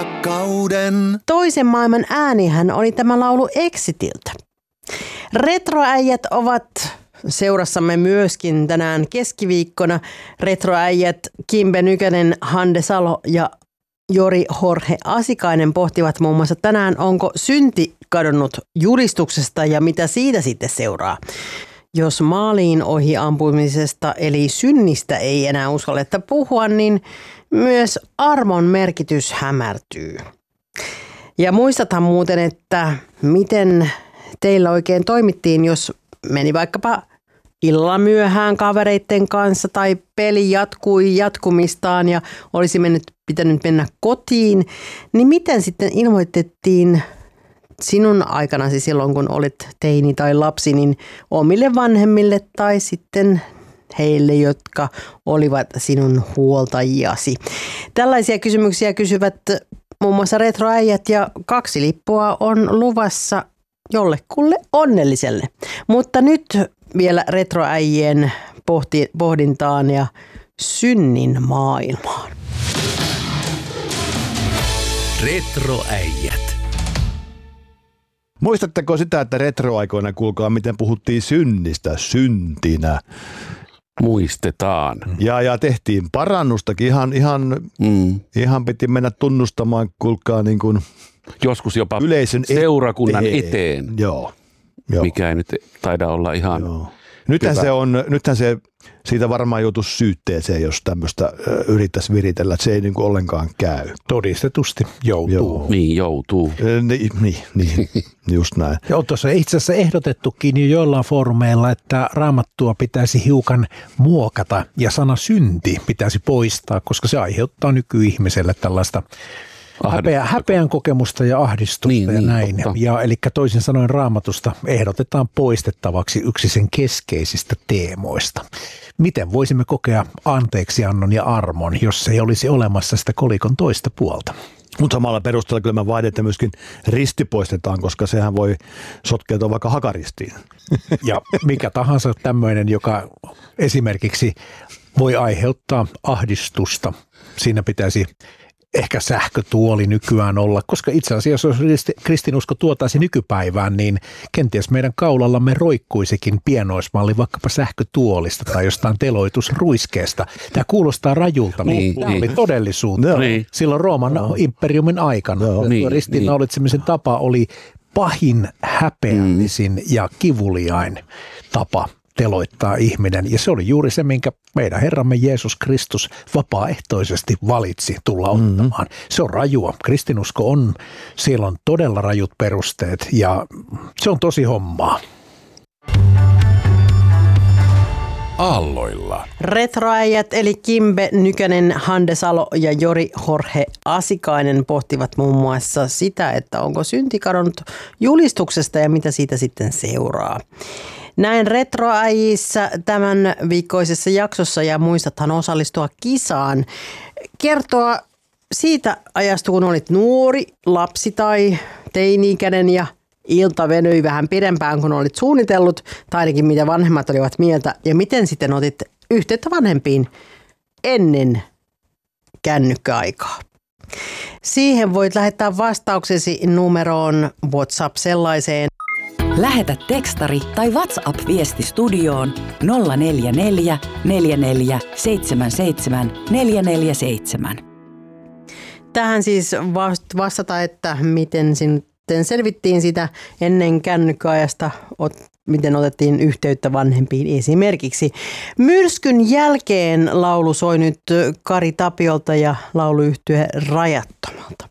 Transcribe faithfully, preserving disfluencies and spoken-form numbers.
rakkauden. Toisen maailman äänihän oli tämä laulu Exitiltä. Retroäijät ovat seurassamme myöskin tänään keskiviikkona. Retroäijät Kimbe Nykänen, Hande Salo ja Jori Jorge Asikainen pohtivat muun muassa tänään, onko synti kadonnut julistuksesta ja mitä siitä sitten seuraa. Jos maaliin ohi ampumisesta eli synnistä ei enää uskalleta puhua, niin myös armon merkitys hämärtyy. Ja muistathan muuten, että miten teillä oikein toimittiin, jos meni vaikkapa illalla myöhään kavereiden kanssa tai peli jatkui jatkumistaan ja olisi mennyt, pitänyt mennä kotiin, niin miten sitten ilmoitettiin sinun aikanasi silloin, kun olit teini tai lapsi, niin omille vanhemmille tai sitten heille, jotka olivat sinun huoltajiasi? Tällaisia kysymyksiä kysyvät muun muassa retroäijät ja kaksi lippua on luvassa jollekulle onnelliselle. Mutta nyt vielä retroäijien pohti, pohdintaan ja synnin maailmaan. Retroäijät. Muistatteko sitä, että retroaikoina, kuulkaa, miten puhuttiin synnistä syntinä? Muistetaan. Ja, ja tehtiin parannustakin. Ihan, ihan, mm. ihan piti mennä tunnustamaan, kuulkaa, niin kuin joskus jopa yleisön seurakunnan eteen. eteen, Joo. Joo. Mikä ei nyt taida olla ihan Joo. Nythän hyvä. se on, nythän se siitä varmaan joutuisi syytteeseen, jos tämmöistä yrittäisi viritellä, että se ei niin kuin ollenkaan käy. Todistetusti joutuu. Joo. Niin, joutuu. Niin, niin, niin just näin. Ja on tuossa itse asiassa ehdotettukin jo joillain foorumeilla, että Raamattua pitäisi hiukan muokata ja sana synti pitäisi poistaa, koska se aiheuttaa nykyihmiselle tällaista Häpeä, häpeän kokemusta ja ahdistusta niin, ja niin, näin. Totta. Ja eli toisin sanoen Raamatusta ehdotetaan poistettavaksi yksi sen keskeisistä teemoista. Miten voisimme kokea anteeksiannon ja armon, jos ei olisi olemassa sitä kolikon toista puolta? Mutta samalla perusteella kyllä mä vaadin, että myöskin risti poistetaan, koska sehän voi sotkeutua vaikka hakaristiin. Ja mikä tahansa tämmöinen, joka esimerkiksi voi aiheuttaa ahdistusta, siinä pitäisi ehkä sähkötuoli nykyään olla, koska itse asiassa jos kristinusko tuotaisi nykypäivään, niin kenties meidän kaulallamme roikkuisikin pienoismalli vaikkapa sähkötuolista tai jostain teloitusruiskeesta. Tämä kuulostaa rajulta, niin, mutta tämä niin. oli todellisuutta. Niin. Silloin Rooman no. imperiumin aikana no. niin, ristiinnaulitsemisen niin. tapa oli pahin, häpeällisin mm. ja kivuliain tapa teloittaa ihminen. Ja se oli juuri se, minkä meidän Herramme Jeesus Kristus vapaaehtoisesti valitsi tulla ottamaan. Mm-hmm. Se on rajua. Kristinusko on, siellä on todella rajut perusteet ja se on tosi hommaa. Aalloilla. Retroäijät eli Kimbe Nykänen, Hande Salo ja Jori Jorge Asikainen pohtivat muun muassa sitä, että onko synti kadonnut julistuksesta ja mitä siitä sitten seuraa. Näin retroäijissä tämän viikkoisessa jaksossa ja muistathan osallistua kisaan. Kertoa siitä ajasta, kun olit nuori, lapsi tai teini-ikäinen ja ilta venyi vähän pidempään, kun olit suunnitellut, tai ainakin mitä vanhemmat olivat mieltä, ja miten sitten otit yhteyttä vanhempiin ennen kännykkäaikaa. Siihen voit lähettää vastauksesi numeroon WhatsApp sellaiseen. Lähetä tekstari tai WhatsApp-viesti studioon nolla neljä neljä, neljä neljä, seitsemän seitsemän, neljä neljä seitsemän. Tähän siis vastata, että miten sitten selvittiin sitä ennen kännykkäajasta, miten otettiin yhteyttä vanhempiin esimerkiksi. Myrskyn jälkeen laulu soi nyt Kari Tapiolta ja lauluyhtye Rajattomalta.